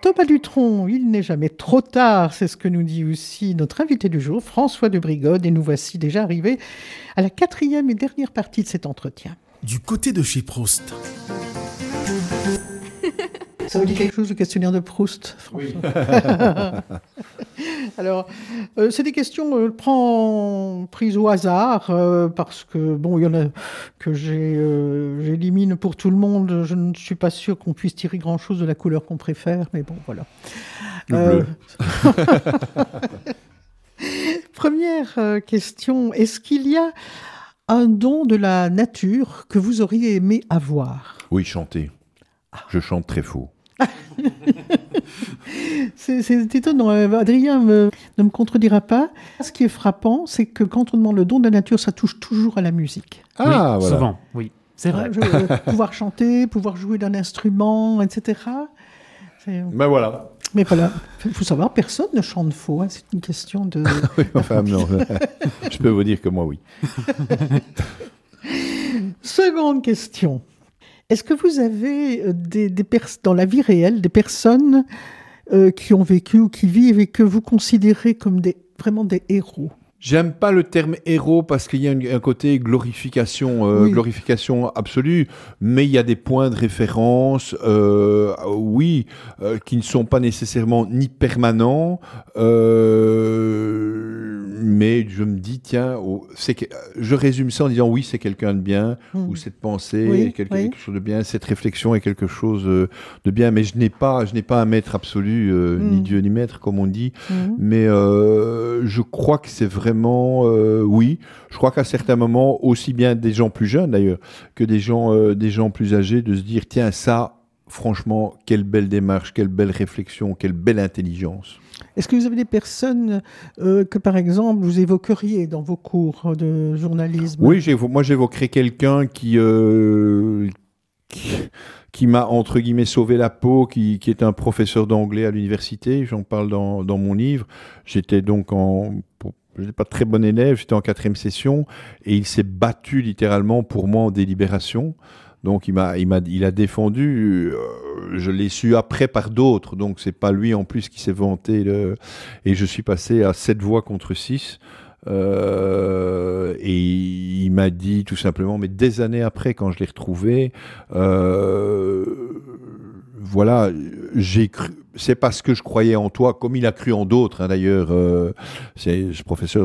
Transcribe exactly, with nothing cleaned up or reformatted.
Thomas Dutronc, il n'est jamais trop tard, c'est ce que nous dit aussi notre invité du jour, François de Brigode, et nous voici déjà arrivés à la quatrième et dernière partie de cet entretien. Du côté de chez Proust. Ça vous dit quelque chose, le questionnaire de Proust, François? Oui. Alors, euh, c'est des questions euh, prends, prises au hasard, euh, parce que, bon, il y en a que j'ai, euh, j'élimine pour tout le monde. Je ne suis pas sûr qu'on puisse tirer grand-chose de la couleur qu'on préfère, mais bon, voilà. Le euh... bleu. Première euh, question, est-ce qu'il y a un don de la nature que vous auriez aimé avoir? Oui, chanter. Je chante très faux. c'est, c'est étonnant. Adrien me, ne me contredira pas. Ce qui est frappant, c'est que quand on demande le don de la nature, ça touche toujours à la musique. Ah, oui, voilà. Souvent, oui. C'est vrai. Je, euh, pouvoir chanter, pouvoir jouer d'un instrument, et cetera. C'est... Ben voilà. Mais voilà, il faut savoir, personne ne chante faux. Hein. C'est une question de... oui, enfin, non. Je peux vous dire que moi, oui. Seconde question. Est-ce que vous avez des, des pers- dans la vie réelle des personnes euh, qui ont vécu ou qui vivent et que vous considérez comme des, vraiment des héros? J'aime pas le terme héros parce qu'il y a une, un côté glorification, euh, oui. glorification absolue, mais il y a des points de référence, euh, oui, euh, qui ne sont pas nécessairement ni permanents, euh, mais je me dis, tiens, oh, c'est que, je résume ça en disant, oui, c'est quelqu'un de bien, mmh. ou cette pensée oui, est quelque, oui. quelque chose de bien, cette réflexion est quelque chose de bien, mais je n'ai pas, je n'ai pas un maître absolu, euh, mmh. ni Dieu ni maître, comme on dit, mmh. mais euh, je crois que c'est vraiment Euh, oui, je crois qu'à certains moments, aussi bien des gens plus jeunes d'ailleurs, que des gens, euh, des gens plus âgés, de se dire, tiens, ça, franchement, quelle belle démarche, quelle belle réflexion, quelle belle intelligence. Est-ce que vous avez des personnes euh, que, par exemple, vous évoqueriez dans vos cours de journalisme? Oui, j'évo- moi j'évoquerais quelqu'un qui... Euh, qui... qui m'a, entre guillemets, sauvé la peau, qui, qui est un professeur d'anglais à l'université, j'en parle dans, dans mon livre. J'étais donc en... Je n'étais pas très bon élève, j'étais en quatrième session, et il s'est battu littéralement pour moi en délibération. Donc il m'a, il m'a, il a défendu. Euh, je l'ai su après par d'autres. Donc c'est pas lui en plus qui s'est vanté. Le, et je suis passé à sept voix contre six. Euh, et il m'a dit tout simplement, mais des années après, quand je l'ai retrouvé, euh, voilà, j'ai cru. C'est parce que je croyais en toi, comme il a cru en d'autres. Hein, d'ailleurs, euh, c'est ce professeur